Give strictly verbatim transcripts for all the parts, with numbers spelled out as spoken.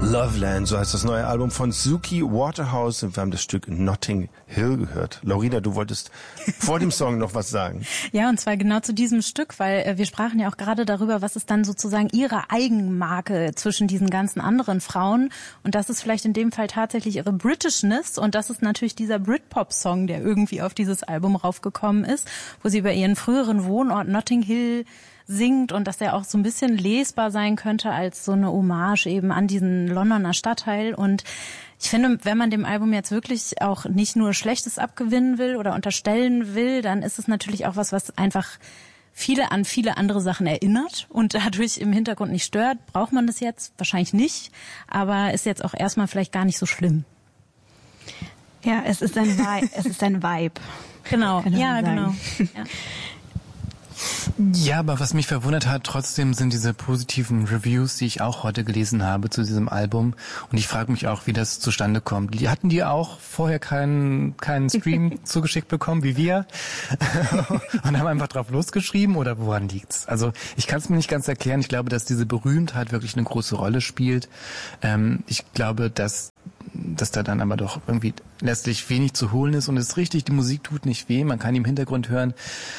Loveland, so heißt das neue Album von Suki Waterhouse und wir haben das Stück Notting Hill gehört. Laurina, du wolltest vor dem Song noch was sagen. Ja, und zwar genau zu diesem Stück, weil äh, wir sprachen ja auch gerade darüber, was ist dann sozusagen ihre Eigenmarke zwischen diesen ganzen anderen Frauen und das ist vielleicht in dem Fall tatsächlich ihre Britishness und das ist natürlich dieser Britpop-Song, der irgendwie auf dieses Album raufgekommen ist, wo sie über ihren früheren Wohnort Notting Hill singt und dass er auch so ein bisschen lesbar sein könnte als so eine Hommage eben an diesen Londoner Stadtteil. Und ich finde, wenn man dem Album jetzt wirklich auch nicht nur Schlechtes abgewinnen will oder unterstellen will, dann ist es natürlich auch was, was einfach viele an viele andere Sachen erinnert und dadurch im Hintergrund nicht stört. Braucht man das jetzt? Wahrscheinlich nicht, aber ist jetzt auch erstmal vielleicht gar nicht so schlimm. Ja, es ist ein Vibe. es ist ein Vibe. Genau, ja, genau. Ja. Ja, aber was mich verwundert hat, trotzdem sind diese positiven Reviews, die ich auch heute gelesen habe zu diesem Album. Und ich frage mich auch, wie das zustande kommt. Die, hatten die auch vorher keinen keinen Stream zugeschickt bekommen, wie wir? Und haben einfach drauf losgeschrieben? Oder woran liegt's? Also ich kann es mir nicht ganz erklären. Ich glaube, dass diese Berühmtheit wirklich eine große Rolle spielt. Ähm, ich glaube, dass dass da dann aber doch irgendwie letztlich wenig zu holen ist. Und es ist richtig, die Musik tut nicht weh. Man kann die im Hintergrund hören.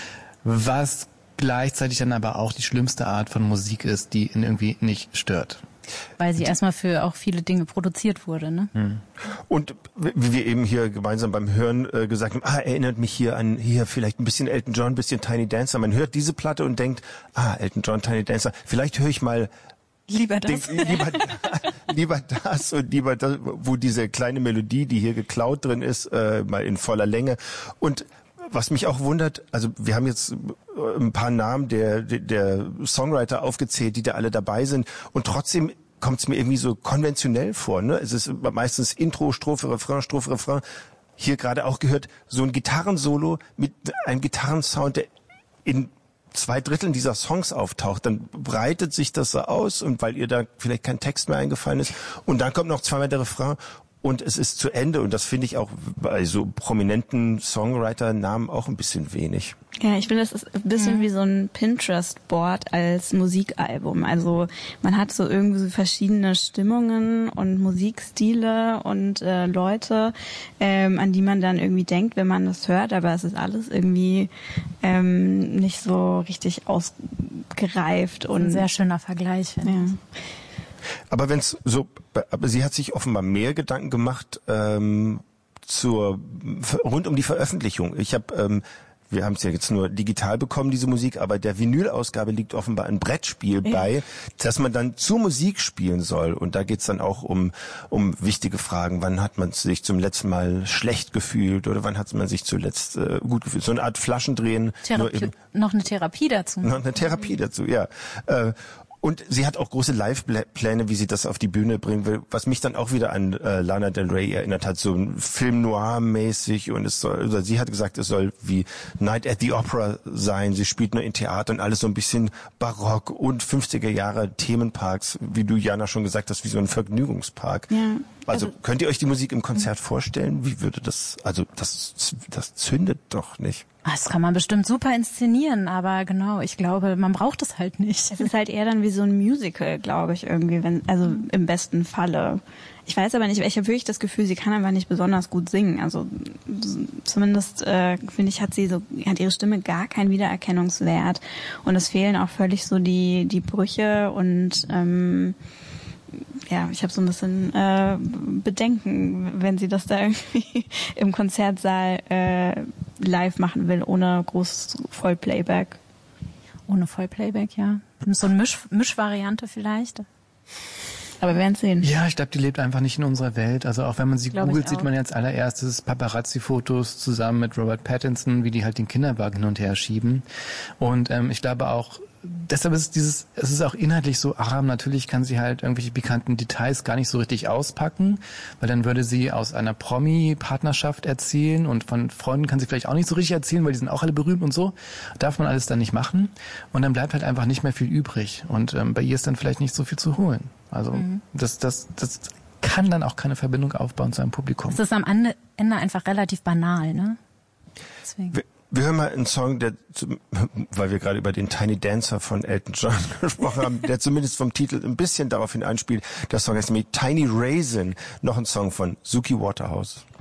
Was gleichzeitig dann aber auch die schlimmste Art von Musik ist, die ihn irgendwie nicht stört. Weil sie erstmal für auch viele Dinge produziert wurde, ne? Hm. Und wie wir eben hier gemeinsam beim Hören äh, gesagt haben, ah, erinnert mich hier an, hier vielleicht ein bisschen Elton John, ein bisschen Tiny Dancer. Man hört diese Platte und denkt, ah, Elton John, Tiny Dancer, vielleicht höre ich mal Lieber das. Den, lieber, lieber das und lieber das, wo diese kleine Melodie, die hier geklaut drin ist, äh, mal in voller Länge. Und was mich auch wundert, also wir haben jetzt ein paar Namen der, der Songwriter aufgezählt, die da alle dabei sind und trotzdem kommt es mir irgendwie so konventionell vor, ne? Es ist meistens Intro, Strophe, Refrain, Strophe, Refrain. Hier gerade auch gehört so ein Gitarrensolo mit einem Gitarrensound, der in zwei Dritteln dieser Songs auftaucht, dann breitet sich das so aus und weil ihr da vielleicht kein Text mehr eingefallen ist und dann kommt noch zweimal der Refrain und es ist zu Ende und das finde ich auch bei so prominenten Songwriter-Namen auch ein bisschen wenig. Ja, ich finde, das ist ein bisschen mhm. wie so ein Pinterest-Board als Musikalbum. Also man hat so irgendwie so verschiedene Stimmungen und Musikstile und äh, Leute, ähm, an die man dann irgendwie denkt, wenn man das hört, aber es ist alles irgendwie ähm, nicht so richtig ausgereift. Und ein sehr schöner Vergleich, finde ich. Ja. Aber wenn es so, aber sie hat sich offenbar mehr Gedanken gemacht ähm, zur rund um die Veröffentlichung. Ich habe, ähm, wir haben es ja jetzt nur digital bekommen, diese Musik, aber der Vinylausgabe liegt offenbar ein Brettspiel ja. bei, das man dann zur Musik spielen soll. Und da geht's dann auch um um wichtige Fragen. Wann hat man sich zum letzten Mal schlecht gefühlt oder wann hat man sich zuletzt äh, gut gefühlt? So eine Art Flaschendrehen. Therapie, nur eben, noch eine Therapie dazu. Noch eine Therapie dazu, ja. Äh, Und sie hat auch große Live-Pläne, wie sie das auf die Bühne bringen will, was mich dann auch wieder an äh, Lana Del Rey erinnert hat, so ein Film noir-mäßig und es soll, also sie hat gesagt, es soll wie Night at the Opera sein, sie spielt nur in Theater und alles so ein bisschen barock und fünfziger Jahre Themenparks, wie du Jana schon gesagt hast, wie so ein Vergnügungspark. Ja. Also, also könnt ihr euch die Musik im Konzert vorstellen? Wie würde das, also das, das zündet doch nicht. Das kann man bestimmt super inszenieren, aber genau, ich glaube, man braucht es halt nicht. Es ist halt eher dann wie so ein Musical, glaube ich, irgendwie, wenn, also im besten Falle. Ich weiß aber nicht, ich habe wirklich das Gefühl, sie kann einfach nicht besonders gut singen. Also zumindest äh, finde ich, hat sie so, hat ihre Stimme gar keinen Wiedererkennungswert und es fehlen auch völlig so die die Brüche und ähm, ja, ich habe so ein bisschen äh, Bedenken, wenn sie das da irgendwie im Konzertsaal äh, live machen will, ohne großes Vollplayback. Ohne Vollplayback, ja. So eine Misch, Mischvariante vielleicht. Aber wir werden sehen. Ja, ich glaube, die lebt einfach nicht in unserer Welt. Also auch wenn man sie Glaub googelt, sieht man jetzt allererstes Paparazzi-Fotos zusammen mit Robert Pattinson, wie die halt den Kinderwagen hin und her schieben. Und ähm, ich glaube auch, deshalb ist dieses, es ist auch inhaltlich so arm. Natürlich kann sie halt irgendwelche pikanten Details gar nicht so richtig auspacken, weil dann würde sie aus einer Promi-Partnerschaft erzählen und von Freunden kann sie vielleicht auch nicht so richtig erzählen, weil die sind auch alle berühmt und so. Darf man alles dann nicht machen. Und dann bleibt halt einfach nicht mehr viel übrig. Und ähm, bei ihr ist dann vielleicht nicht so viel zu holen. Also mhm. das, das, das kann dann auch keine Verbindung aufbauen zu einem Publikum. Es ist am Ende einfach relativ banal, ne? Deswegen. Wir hören mal einen Song, der, weil wir gerade über den Tiny Dancer von Elton John gesprochen haben, der zumindest vom Titel ein bisschen daraufhin anspielt. Der Song heißt nämlich Tiny Raisin, noch ein Song von Suki Waterhouse.